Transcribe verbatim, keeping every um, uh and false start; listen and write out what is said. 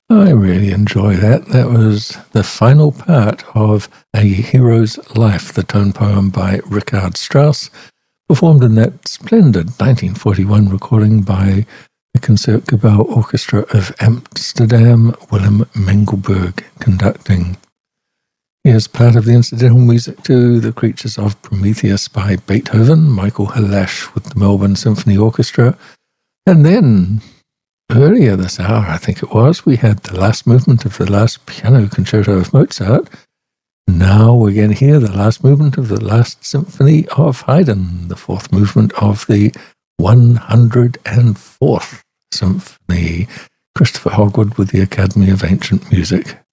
I really enjoy that. That was the final part of A Hero's Life, the tone poem by Richard Strauss, performed in that splendid nineteen forty-one recording by the Concertgebouw Orchestra of Amsterdam, Willem Mengelberg conducting. Here's part of the incidental music to The Creatures of Prometheus by Beethoven, Michael Halash with the Melbourne Symphony Orchestra. And then, earlier this hour, I think it was, we had the last movement of the last piano concerto of Mozart. Now we're going to hear the last movement of the last symphony of Haydn, the fourth movement of the one hundred fourth Symphony. Christopher Hogwood with the Academy of Ancient Music.